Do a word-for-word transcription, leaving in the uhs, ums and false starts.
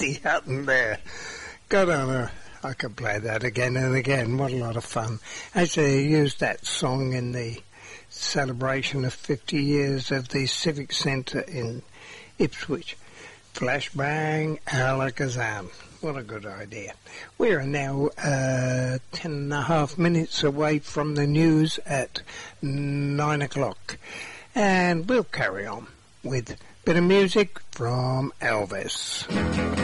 Eddie Hutton there. God honor, I could play that again and again. What a lot of fun. Actually, I used that song in the celebration of fifty years of the Civic Centre in Ipswich. Flashbang Alakazam. What a good idea. We are now uh, ten and a half minutes away from the news at nine o'clock. And we'll carry on with a bit of music from Elvis.